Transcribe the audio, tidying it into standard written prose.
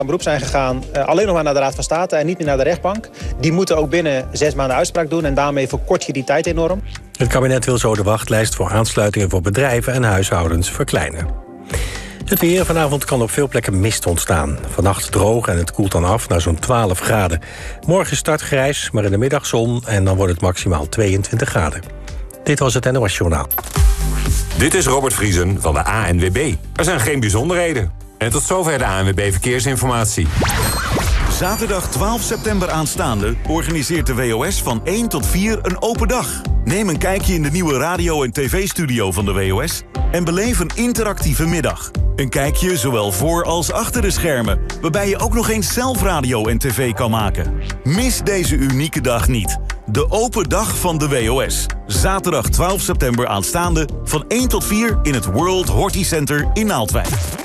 beroep zijn gegaan, alleen nog maar naar de Raad van State en niet meer naar de rechtbank. Die moeten ook binnen 6 maanden uitspraak doen en daarmee verkort je die tijd enorm. Het kabinet wil zo de wachtlijst voor aansluitingen voor bedrijven en huishoudens verkleinen. Het weer. Vanavond kan op veel plekken mist ontstaan. Vannacht droog en het koelt dan af naar zo'n 12 graden. Morgen start grijs, maar in de middag zon en dan wordt het maximaal 22 graden. Dit was het NOS Journaal. Dit is Robert Vriesen van de ANWB. Er zijn geen bijzonderheden. En tot zover de ANWB Verkeersinformatie. Zaterdag 12 september aanstaande organiseert de WOS van 1 tot 4 een open dag. Neem een kijkje in de nieuwe radio- en tv-studio van de WOS en beleef een interactieve middag. Een kijkje zowel voor als achter de schermen, waarbij je ook nog eens zelf radio en tv kan maken. Mis deze unieke dag niet. De open dag van de WOS. Zaterdag 12 september aanstaande van 1 tot 4 in het World Horti Center in Naaldwijk.